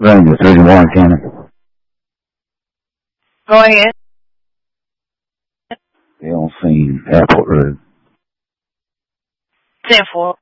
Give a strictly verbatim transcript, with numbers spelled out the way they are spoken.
Ranger thirty-one, Cannon. Go ahead. They on scene, Airport Road. ten four.